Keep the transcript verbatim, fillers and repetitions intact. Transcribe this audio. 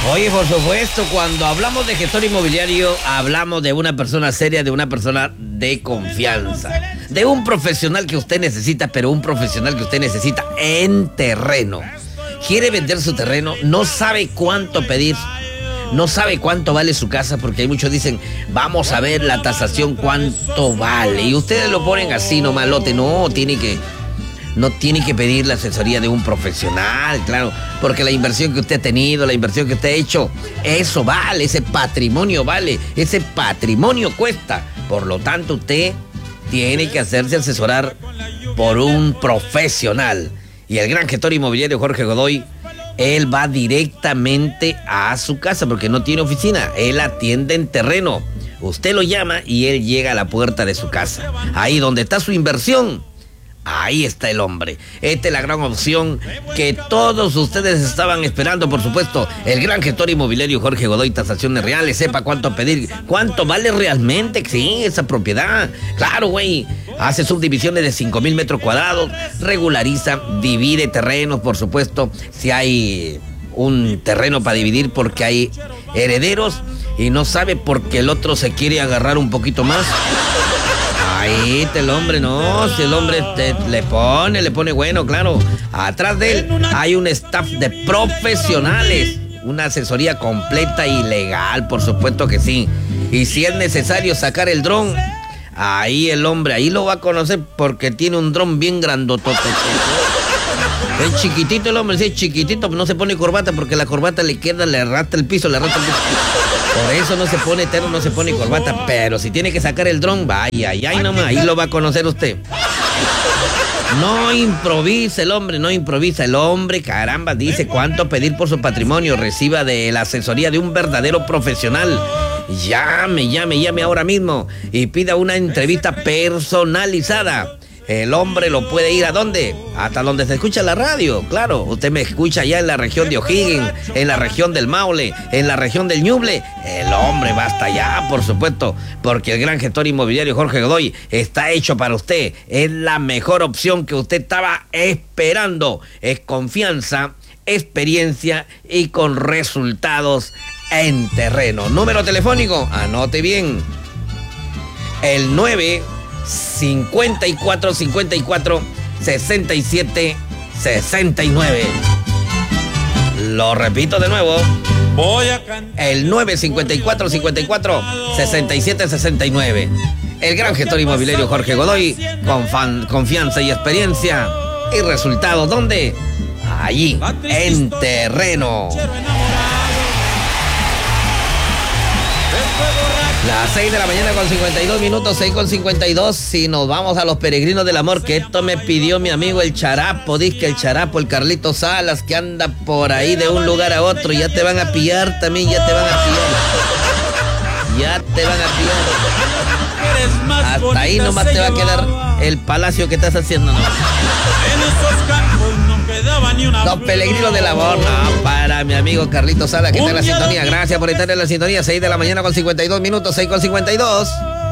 Oye, por supuesto, cuando hablamos de gestor inmobiliario, hablamos de una persona seria, de una persona de confianza, de un profesional que usted necesita, pero un profesional que usted necesita en terreno. Quiere vender su terreno, no sabe cuánto pedir, no sabe cuánto vale su casa, porque hay muchos dicen, vamos a ver la tasación, cuánto vale. Y ustedes lo ponen así nomás, lote, no, tiene que... No tiene que pedir la asesoría de un profesional, claro, porque la inversión que usted ha tenido, la inversión que usted ha hecho, eso vale, ese patrimonio vale, ese patrimonio cuesta. Por lo tanto, usted tiene que hacerse asesorar por un profesional. Y el gran gestor inmobiliario Jorge Godoy, él va directamente a su casa porque no tiene oficina, él atiende en terreno. Usted lo llama y él llega a la puerta de su casa, ahí donde está su inversión. Ahí está el hombre. Esta es la gran opción que todos ustedes estaban esperando, por supuesto. El gran gestor inmobiliario Jorge Godoy, tasaciones reales, sepa cuánto pedir, cuánto vale realmente, sí, esa propiedad. Claro, güey. Hace subdivisiones de cinco mil metros cuadrados, regulariza, divide terrenos, por supuesto. Si hay un terreno para dividir porque hay herederos y no sabe porque el otro se quiere agarrar un poquito más. Ahí está el hombre, no, si el hombre te, le pone, le pone bueno, claro. Atrás de él hay un staff de profesionales, una asesoría completa y legal, por supuesto que sí. Y si es necesario sacar el dron, ahí el hombre, ahí lo va a conocer porque tiene un dron bien grandotote. Es chiquitito el hombre, sí, es chiquitito, no se pone corbata porque la corbata le queda, le arrastra el piso, le arrastra el piso. Por eso no se pone terno, no se pone corbata, pero si tiene que sacar el dron, vaya, ay, ay, nomás, ahí lo va a conocer usted. No improvisa el hombre, no improvisa el hombre, caramba, dice cuánto pedir por su patrimonio, reciba de la asesoría de un verdadero profesional. Llame, llame, llame ahora mismo y pida una entrevista personalizada. El hombre lo puede ir ¿a dónde? Hasta donde se escucha la radio, claro. Usted me escucha allá en la región de O'Higgins, en la región del Maule, en la región del Ñuble. El hombre va hasta allá, por supuesto, porque el gran gestor inmobiliario Jorge Godoy está hecho para usted. Es la mejor opción que usted estaba esperando. Es confianza, experiencia y con resultados en terreno. Número telefónico, anote bien. El nueve cincuenta y cuatro, cincuenta y cuatro, sesenta y siete, sesenta y nueve. Lo repito de nuevo. Voy a cantar. El nueve cincuenta y cuatro, cincuenta y cuatro, sesenta y siete, sesenta y nueve. El gran gestor inmobiliario Jorge Godoy, con fan, confianza y experiencia y resultados. ¿Dónde? Allí, en terreno. Las seis de la mañana con cincuenta y dos minutos, seis con cincuenta y dos. Si nos vamos a los peregrinos del amor, que esto me pidió mi amigo el Charapo, dice el Charapo, el Carlito Salas, que anda por ahí de un lugar a otro. Ya te van a pillar también, ya te van a pillar. Ya te van a pillar. Hasta ahí nomás te va a quedar el palacio que estás haciendo, ¿no? Los peregrinos del amor, no, para mi amigo Carlito Sala, que está en la sintonía. Gracias por estar en la sintonía. seis de la mañana con cincuenta y dos minutos, seis con cincuenta y dos.